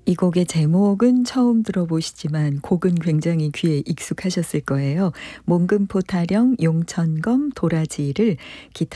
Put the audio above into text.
이 곡의 제목은 처음 들어보시지만 곡은 굉장히 귀에 익숙하셨을 거예요. 몽금포 타령 용천검 도라지를 기타